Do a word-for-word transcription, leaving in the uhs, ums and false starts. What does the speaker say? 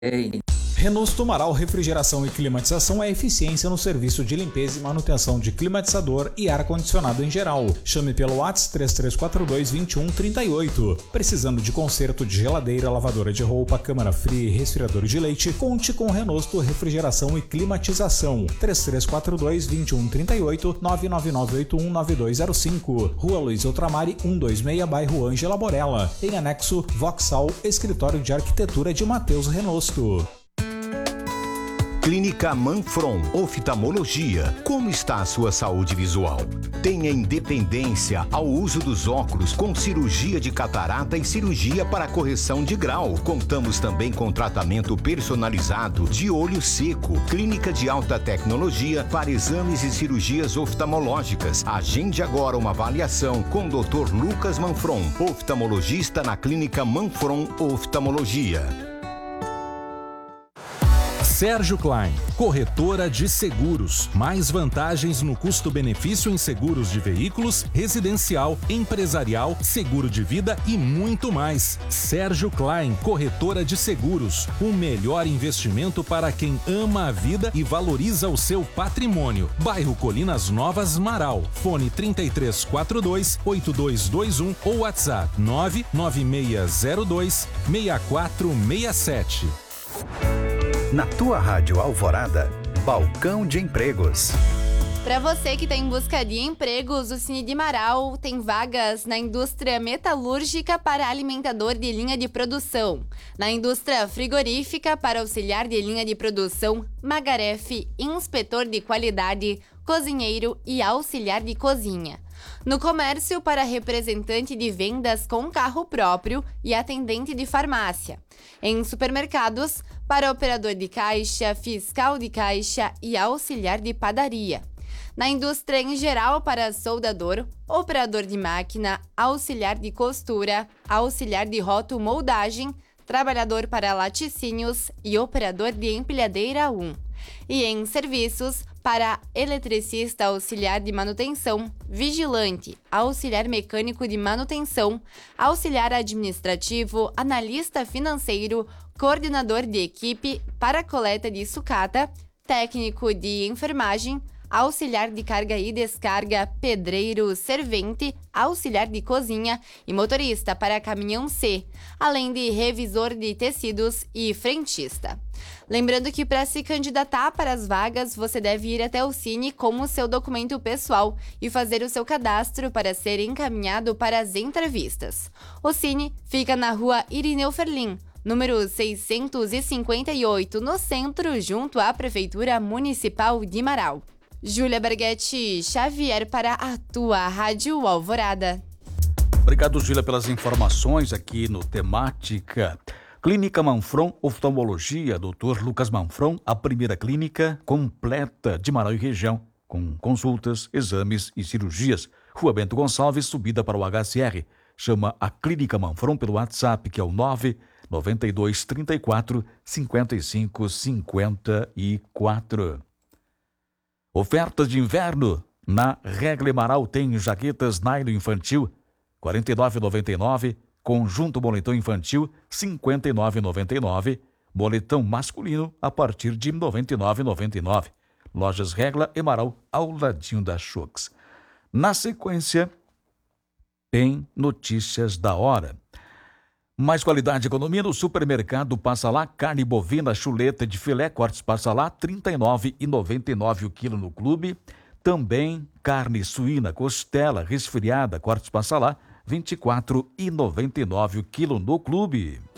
Renault Tumaral Refrigeração e Climatização é eficiência no serviço de limpeza e manutenção de climatizador e ar-condicionado em geral. Chame pelo WhatsApp três três quatro dois, dois um três oito. Precisando de conserto de geladeira, lavadora de roupa, câmara fria e resfriador de leite? Conte com Renault Refrigeração e Climatização. três três quatro dois, dois um três oito, nove nove nove oito um nove dois zero cinco. Rua Luiz Outramari, cento e vinte e seis, bairro Ângela Borella. Em anexo, Voxal, Escritório de Arquitetura de Matheus Renosto. Clínica Manfron, oftalmologia. Como está a sua saúde visual? Tenha independência ao uso dos óculos com cirurgia de catarata e cirurgia para correção de grau. Contamos também com tratamento personalizado de olho seco. Clínica de alta tecnologia para exames e cirurgias oftalmológicas. Agende agora uma avaliação com o doutor Lucas Manfron, oftalmologista na Clínica Manfron Oftalmologia. Sérgio Klein, corretora de seguros. Mais vantagens no custo-benefício em seguros de veículos, residencial, empresarial, seguro de vida e muito mais. Sérgio Klein, corretora de seguros. O melhor investimento para quem ama a vida e valoriza o seu patrimônio. Bairro Colinas Novas, Marau. Fone trinta e três quarenta e dois, oitenta e dois vinte e um ou WhatsApp nove nove seis zero dois, seis quatro seis sete. Na tua Rádio Alvorada, Balcão de Empregos. Para você que está em busca de empregos, o Cine de Marau tem vagas na indústria metalúrgica para alimentador de linha de produção, na indústria frigorífica para auxiliar de linha de produção, magarefe, inspetor de qualidade, cozinheiro e auxiliar de cozinha. No comércio, para representante de vendas com carro próprio e atendente de farmácia. Em supermercados, para operador de caixa, fiscal de caixa e auxiliar de padaria. Na indústria em geral, para soldador, operador de máquina, auxiliar de costura, auxiliar de roto-moldagem, trabalhador para laticínios e operador de empilhadeira um. E em serviços, para eletricista auxiliar de manutenção, vigilante, auxiliar mecânico de manutenção, auxiliar administrativo, analista financeiro, coordenador de equipe para coleta de sucata, técnico de enfermagem, auxiliar de carga e descarga, pedreiro, servente, auxiliar de cozinha e motorista para caminhão C, além de revisor de tecidos e frentista. Lembrando que para se candidatar para as vagas, você deve ir até o Cine com o seu documento pessoal e fazer o seu cadastro para ser encaminhado para as entrevistas. O Cine fica na rua Irineu Ferlin, número seiscentos e cinquenta e oito, no centro, junto à Prefeitura Municipal de Marau. Júlia Berghetti Xavier para a tua Rádio Alvorada. Obrigado, Júlia, pelas informações aqui no Temática. Clínica Manfron Oftalmologia, doutor Lucas Manfron, a primeira clínica completa de Marau e região, com consultas, exames e cirurgias. Rua Bento Gonçalves, subida para o H C R. Chama a Clínica Manfron pelo WhatsApp, que é o nove nove dois três quatro, cinco cinco cinco quatro. Ofertas de inverno na Regle Marau tem jaquetas nylon infantil quarenta e nove reais e noventa e nove centavos, conjunto moletom infantil cinquenta e nove reais e noventa e nove centavos, moletom masculino a partir de noventa e nove reais e noventa e nove centavos. Lojas Regla e Marau ao ladinho da Chux. Na sequência, tem notícias da hora. Mais qualidade e economia no supermercado Passa Lá. Carne bovina, chuleta de filé, cortes Passa Lá, trinta e nove reais e noventa e nove centavos o quilo no clube. Também carne suína, costela resfriada, cortes Passa Lá, vinte e quatro reais e noventa e nove centavos o quilo no clube.